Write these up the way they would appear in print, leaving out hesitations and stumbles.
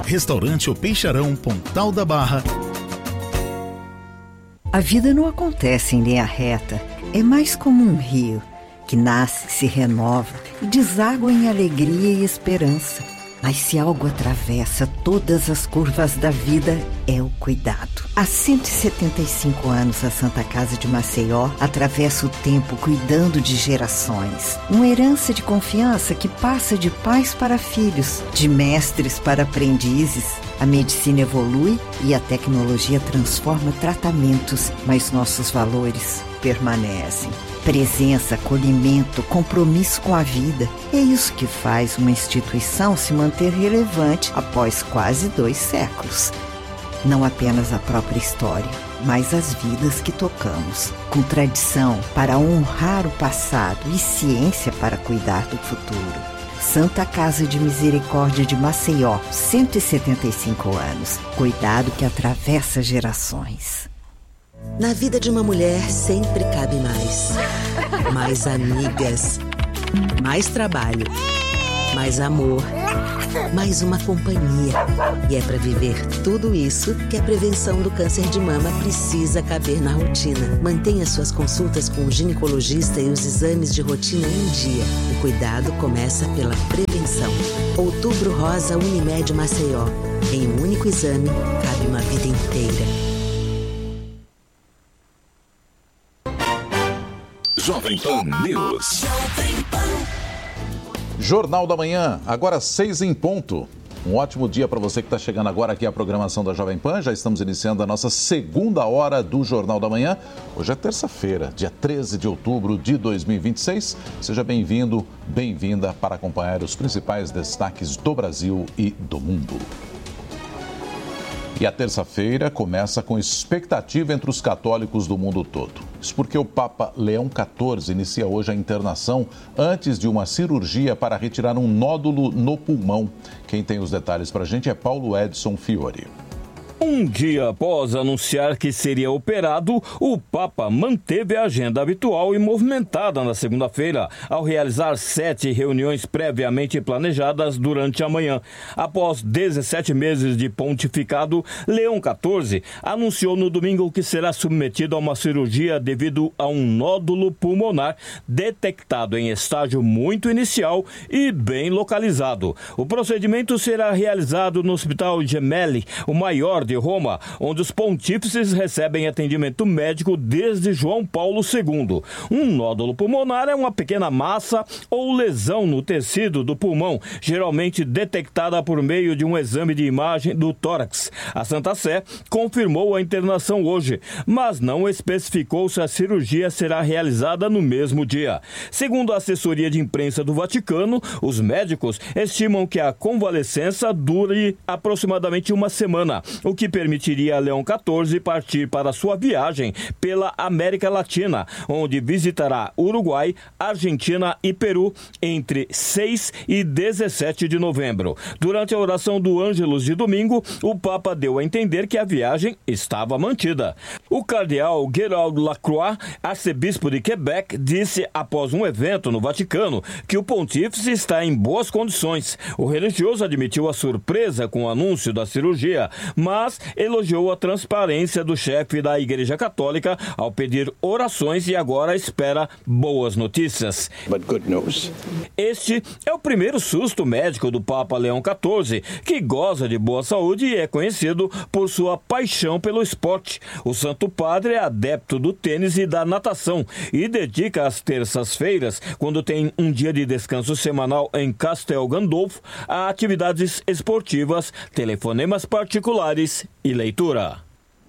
Restaurante O Peixarão, Pontal da Barra. A vida não acontece em linha reta. É mais como um rio que nasce, se renova e deságua em alegria e esperança. Mas se algo atravessa todas as curvas da vida, é o cuidado. Há 175 anos, a Santa Casa de Maceió atravessa o tempo cuidando de gerações. Uma herança de confiança que passa de pais para filhos, de mestres para aprendizes. A medicina evolui e a tecnologia transforma tratamentos, mas nossos valores permanecem. Presença, acolhimento, compromisso com a vida. É isso que faz uma instituição se manter relevante após quase 2 séculos. Não apenas a própria história, mas as vidas que tocamos. Com tradição para honrar o passado e ciência para cuidar do futuro. Santa Casa de Misericórdia de Maceió, 175 anos. Cuidado que atravessa gerações. Na vida de uma mulher sempre cabe mais. Mais amigas, mais trabalho, mais amor, mais uma companhia. E é para viver tudo isso que a prevenção do câncer de mama precisa caber na rotina. Mantenha suas consultas com o ginecologista e os exames de rotina em dia. O cuidado começa pela prevenção. Outubro Rosa Unimed Maceió. Em um único exame, cabe uma vida inteira. Jovem Pan News. Jornal da Manhã, agora 6 em ponto. Um ótimo dia para você que está chegando agora aqui à programação da Jovem Pan. Já estamos iniciando a nossa segunda hora do Jornal da Manhã. Hoje é terça-feira, dia 13 de outubro de 2026. Seja bem-vindo, bem-vinda para acompanhar os principais destaques do Brasil e do mundo. E a terça-feira começa com expectativa entre os católicos do mundo todo. Isso porque o Papa Leão XIV inicia hoje a internação antes de uma cirurgia para retirar um nódulo no pulmão. Quem tem os detalhes para a gente é Paulo Edson Fiore. Um dia após anunciar que seria operado, o Papa manteve a agenda habitual e movimentada na segunda-feira, ao realizar 7 reuniões previamente planejadas durante a manhã. Após 17 meses de pontificado, Leão XIV anunciou no domingo que será submetido a uma cirurgia devido a um nódulo pulmonar detectado em estágio muito inicial e bem localizado. O procedimento será realizado no Hospital Gemelli, o maior de Roma, onde os pontífices recebem atendimento médico desde João Paulo II. Um nódulo pulmonar é uma pequena massa ou lesão no tecido do pulmão, geralmente detectada por meio de um exame de imagem do tórax. A Santa Sé confirmou a internação hoje, mas não especificou se a cirurgia será realizada no mesmo dia. Segundo a assessoria de imprensa do Vaticano, os médicos estimam que a convalescença dure aproximadamente uma semana, o que permitiria a Leão XIV partir para sua viagem pela América Latina, onde visitará Uruguai, Argentina e Peru entre 6 e 17 de novembro. Durante a oração do Ângelus de domingo, o Papa deu a entender que a viagem estava mantida. O cardeal Gerald Lacroix, arcebispo de Quebec, disse após um evento no Vaticano que o pontífice está em boas condições. O religioso admitiu a surpresa com o anúncio da cirurgia, mas elogiou a transparência do chefe da Igreja Católica ao pedir orações e agora espera boas notícias. But good news. Este é o primeiro susto médico do Papa Leão XIV, que goza de boa saúde e é conhecido por sua paixão pelo esporte. O Santo Padre é adepto do tênis e da natação e dedica as terças-feiras, quando tem um dia de descanso semanal em Castel Gandolfo, a atividades esportivas, telefonemas particulares e leitura.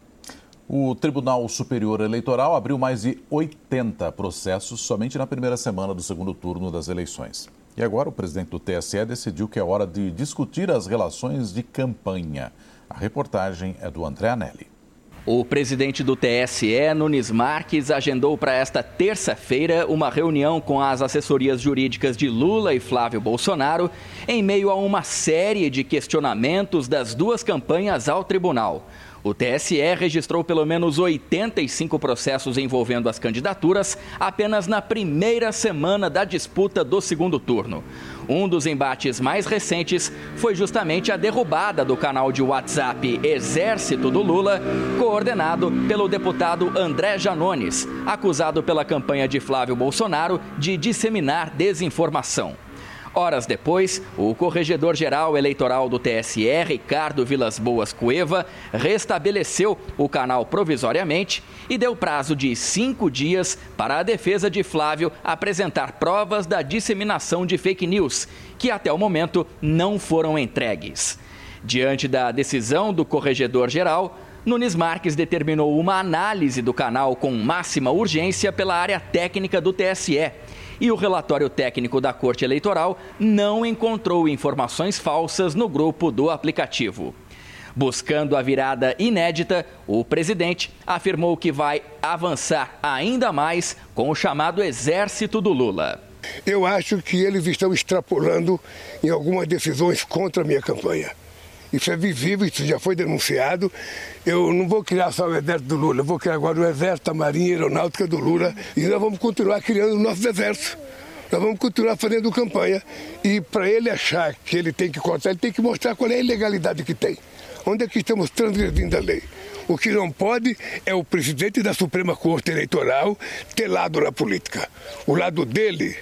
O Tribunal Superior Eleitoral abriu mais de 80 processos somente na primeira semana do segundo turno das eleições. E agora o presidente do TSE decidiu que é hora de discutir as relações de campanha. A reportagem é do André Anelli. O presidente do TSE, Nunes Marques, agendou para esta terça-feira uma reunião com as assessorias jurídicas de Lula e Flávio Bolsonaro, em meio a uma série de questionamentos das duas campanhas ao tribunal. O TSE registrou pelo menos 85 processos envolvendo as candidaturas apenas na primeira semana da disputa do segundo turno. Um dos embates mais recentes foi justamente a derrubada do canal de WhatsApp Exército do Lula, coordenado pelo deputado André Janones, acusado pela campanha de Flávio Bolsonaro de disseminar desinformação. Horas depois, o corregedor-geral eleitoral do TSE, Ricardo Vilas Boas Cueva, restabeleceu o canal provisoriamente e deu prazo de 5 dias para a defesa de Flávio apresentar provas da disseminação de fake news, que até o momento não foram entregues. Diante da decisão do corregedor-geral, Nunes Marques determinou uma análise do canal com máxima urgência pela área técnica do TSE. E o relatório técnico da Corte Eleitoral não encontrou informações falsas no grupo do aplicativo. Buscando a virada inédita, o presidente afirmou que vai avançar ainda mais com o chamado Exército do Lula. Eu acho que eles estão extrapolando em algumas decisões contra a minha campanha. Isso é visível, isso já foi denunciado. Eu não vou criar só o Exército do Lula, eu vou criar agora o Exército, a Marinha a Aeronáutica do Lula e nós vamos continuar criando o nosso exército. Nós vamos continuar fazendo campanha e para ele achar que ele tem que cortar, ele tem que mostrar qual é a ilegalidade que tem. Onde é que estamos transgredindo a lei? O que não pode é o presidente da Suprema Corte Eleitoral ter lado na política. O lado dele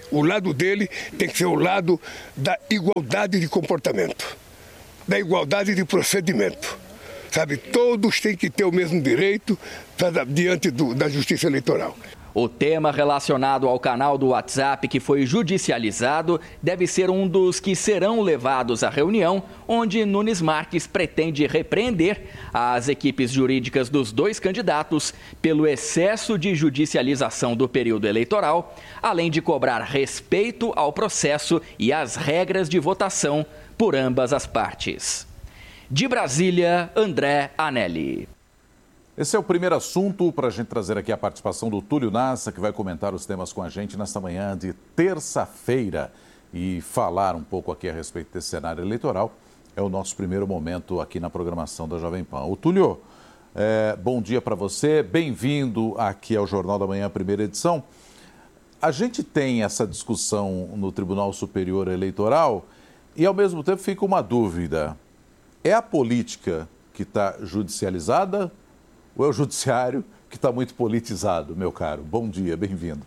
tem que ser o lado da igualdade de comportamento, da igualdade de procedimento, sabe? Todos têm que ter o mesmo direito diante da Justiça Eleitoral. O tema relacionado ao canal do WhatsApp que foi judicializado deve ser um dos que serão levados à reunião, onde Nunes Marques pretende repreender as equipes jurídicas dos 2 candidatos pelo excesso de judicialização do período eleitoral, além de cobrar respeito ao processo e às regras de votação por ambas as partes. De Brasília, André Anelli. Esse é o primeiro assunto para a gente trazer aqui a participação do Túlio Nassa, que vai comentar os temas com a gente nesta manhã de terça-feira e falar um pouco aqui a respeito desse cenário eleitoral. É o nosso primeiro momento aqui na programação da Jovem Pan. O Túlio, bom dia para você, bem-vindo aqui ao Jornal da Manhã, primeira edição. A gente tem essa discussão no Tribunal Superior Eleitoral e, ao mesmo tempo, fica uma dúvida. É a política que está judicializada ou é o judiciário que está muito politizado, meu caro? Bom dia, bem-vindo.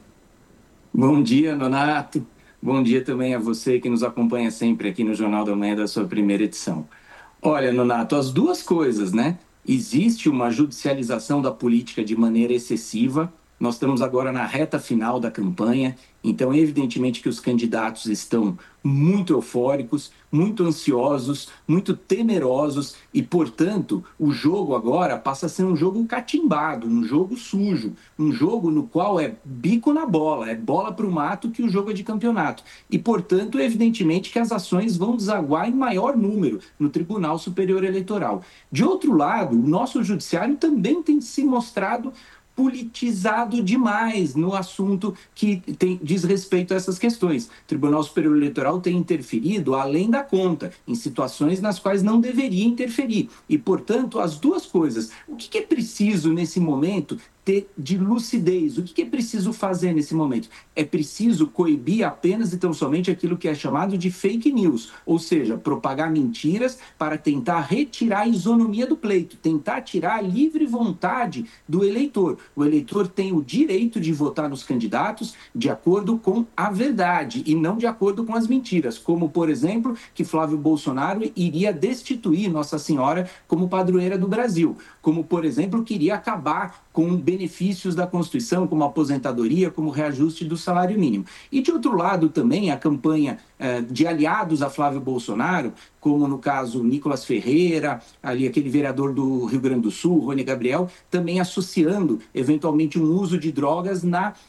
Bom dia, Nonato. Bom dia também a você que nos acompanha sempre aqui no Jornal da Manhã da sua primeira edição. Olha, Nonato, as duas coisas, né? Existe uma judicialização da política de maneira excessiva. Nós estamos agora na reta final da campanha, então evidentemente que os candidatos estão muito eufóricos, muito ansiosos, muito temerosos e, portanto, o jogo agora passa a ser um jogo catimbado, um jogo sujo, um jogo no qual é bico na bola, é bola para o mato que o jogo é de campeonato. E, portanto, evidentemente que as ações vão desaguar em maior número no Tribunal Superior Eleitoral. De outro lado, o nosso judiciário também tem se mostrado politizado demais no assunto que diz respeito a essas questões. O Tribunal Superior Eleitoral tem interferido além da conta, em situações nas quais não deveria interferir. E, portanto, as duas coisas. O que é preciso nesse momento ter de lucidez? O que é preciso fazer nesse momento? É preciso coibir apenas e tão somente aquilo que é chamado de fake news, ou seja, propagar mentiras para tentar retirar a isonomia do pleito, tentar tirar a livre vontade do eleitor. O eleitor tem o direito de votar nos candidatos de acordo com a verdade e não de acordo com as mentiras, como, por exemplo, que Flávio Bolsonaro iria destituir Nossa Senhora como padroeira do Brasil, como, por exemplo, queria acabar com benefícios da Constituição, como aposentadoria, como reajuste do salário mínimo. E, de outro lado, também a campanha de aliados a Flávio Bolsonaro, como no caso Nicolas Ferreira, ali aquele vereador do Rio Grande do Sul, Rony Gabriel, também associando eventualmente um uso de drogas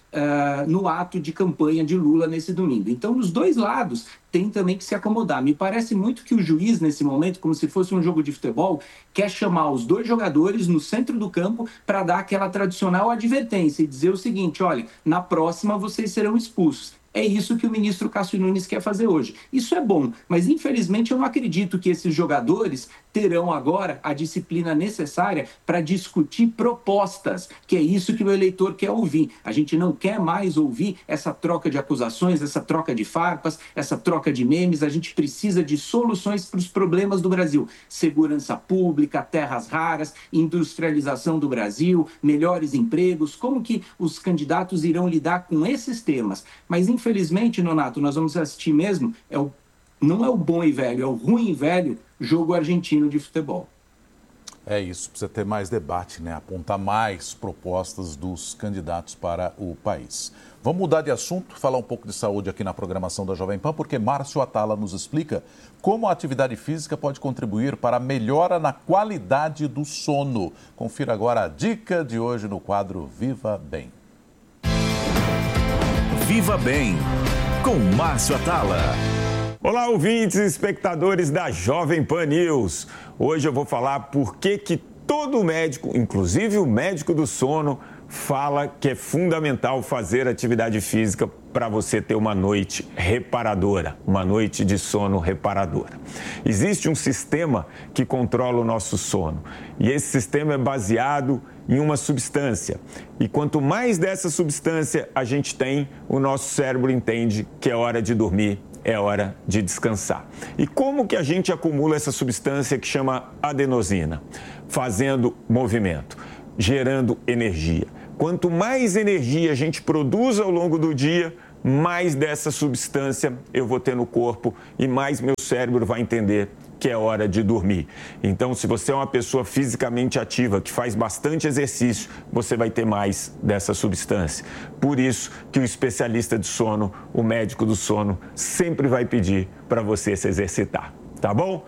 no ato de campanha de Lula nesse domingo. Então, os dois lados têm também que se acomodar. Me parece muito que o juiz, nesse momento, como se fosse um jogo de futebol, quer chamar os dois jogadores no centro do campo para dar aquela tradicional advertência e dizer o seguinte: olha, na próxima vocês serão expulsos. É isso que o ministro Cássio Nunes quer fazer hoje. Isso é bom, mas infelizmente eu não acredito que esses jogadores terão agora a disciplina necessária para discutir propostas, que é isso que o eleitor quer ouvir. A gente não quer mais ouvir essa troca de acusações, essa troca de farpas, essa troca de memes. A gente precisa de soluções para os problemas do Brasil. Segurança pública, terras raras, industrialização do Brasil, melhores empregos. Como que os candidatos irão lidar com esses temas? Mas infelizmente, Nonato, nós vamos assistir mesmo, não é o bom e velho, é o ruim e velho jogo argentino de futebol. É isso, precisa ter mais debate, né? Apontar mais propostas dos candidatos para o país. Vamos mudar de assunto, falar um pouco de saúde aqui na programação da Jovem Pan, porque Márcio Atala nos explica como a atividade física pode contribuir para a melhora na qualidade do sono. Confira agora a dica de hoje no quadro Viva Bem. Viva Bem, com Márcio Atala. Olá, ouvintes e espectadores da Jovem Pan News. Hoje eu vou falar por que todo médico, inclusive o médico do sono, fala que é fundamental fazer atividade física para você ter uma noite reparadora, uma noite de sono reparadora. Existe um sistema que controla o nosso sono e esse sistema é baseado em uma substância. E quanto mais dessa substância a gente tem, o nosso cérebro entende que é hora de dormir, é hora de descansar. E como que a gente acumula essa substância que chama adenosina? Fazendo movimento, gerando energia. Quanto mais energia a gente produz ao longo do dia, mais dessa substância eu vou ter no corpo e mais meu cérebro vai entender que é hora de dormir. Então, se você é uma pessoa fisicamente ativa, que faz bastante exercício, você vai ter mais dessa substância. Por isso que o especialista de sono, o médico do sono, sempre vai pedir para você se exercitar. Tá bom?